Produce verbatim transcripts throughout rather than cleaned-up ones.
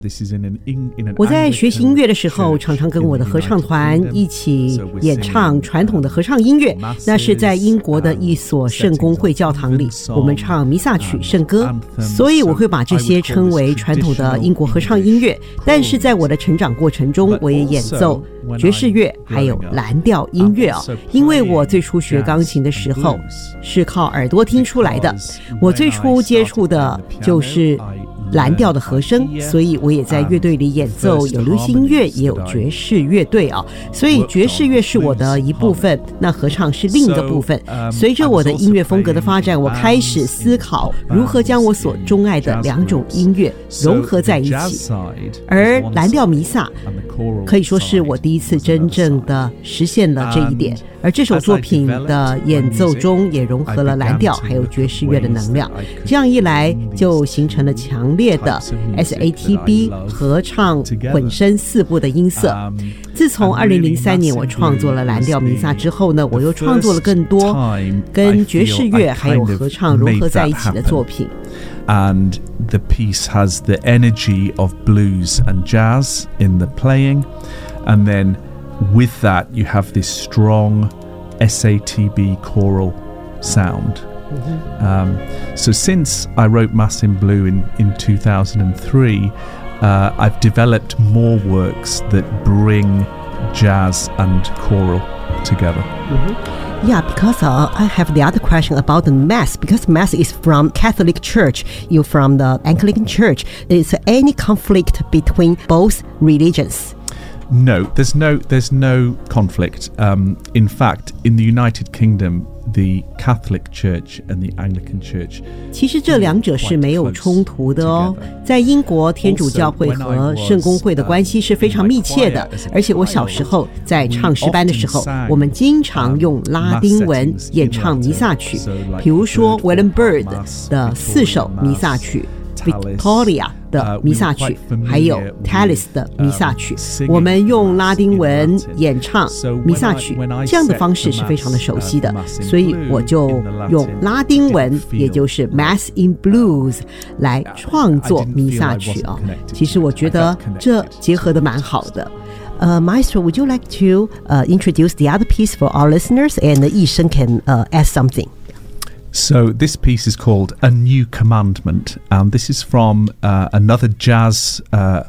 我在学习音乐的时候，常常跟我的合唱团一起演唱传统的合唱音乐。那是在英国的一所圣公会教堂里，我们唱弥撒曲圣歌，所以我会把这些称为传统的英国合唱音乐。但是在我的成长过程中，我也演奏爵士乐还有蓝调音乐哦。因为我最初学钢琴的时候是靠耳朵听出来的，我最初接触的就是蓝调的和声，所以我也在乐队里演奏，有流行音乐也有爵士乐队啊，所以爵士乐是我的一部分，那合唱是另一个部分。随着我的音乐风格的发展，我开始思考如何将我所钟爱的两种音乐融合在一起，而蓝调弥撒可以说是我第一次真正的实现了这一点。而这首作品的演奏中也融合了蓝调还有爵士乐的能量，这样一来就形成了强烈的 S A T B 合唱混声四部的音色。自从二零零三年我创作了蓝调弥撒之后呢，我又创作了更多跟爵士乐还有合唱融合在一起的作品。 And the piece has the energy of blues and jazz in the playing, and then with that you have this strong S A T B choral sound. Mm-hmm. Um, so since I wrote Mass in Blue in, in two thousand three, uh, I've developed more works that bring jazz and choral together. Mm-hmm. Yeah, because uh, I have the other question about the Mass, because Mass is from Catholic Church, you're from the Anglican Church. Is there any conflict between both religions? No, there's no there's no conflict. Um, in fact, in the United Kingdom, the Catholic Church and the Anglican Church 其实这两者是没有冲突的哦。在英国，天主教会和圣公会的关系是非常密切的，而且我小时候在唱诗班的时候，我们经常用拉丁文演唱弥撒曲，比如说 William Byrd 的四首弥撒曲，Victoria 的弥撒曲，还有 Tallis 的弥撒曲，我们用拉丁文演唱弥撒曲，这样的方式是非常的熟悉的，所以我就用拉丁文，也就是 Mass in Blues 来创作弥撒曲啊。其实我觉得这结合的蛮好的。Uh, Maestro, would you like to uh, introduce the other piece for our listeners, and Yi Sheng can uh, add something?So this piece is called A New Commandment, and this is from uh, another jazz uh,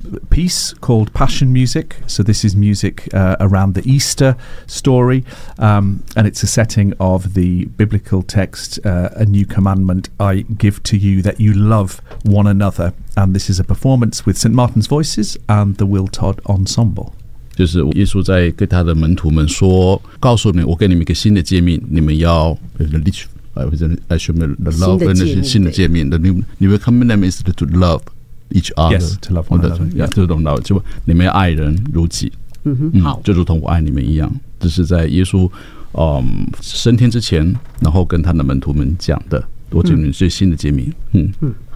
piece called Passion Music. So this is music uh, around the Easter story, um, and it's a setting of the biblical text, uh, A New Commandment I give to you, that you love one another. And this is a performance with Saint Martin's Voices and the Will Todd Ensemble. 就是耶稣在跟他的门徒们说，告诉你们，我给你们一个新的诫命，你们要呃，或者来说明 the love 跟那些新的诫命的 new new commandment is to love each other. Yes, to love one another. Yeah, 这种道理，就你们要爱人如己， 嗯哼，好， 就如同我爱你们一样。这是在耶稣嗯升天之前，然后跟他的门徒们讲的，我给你们最新的诫命。嗯嗯。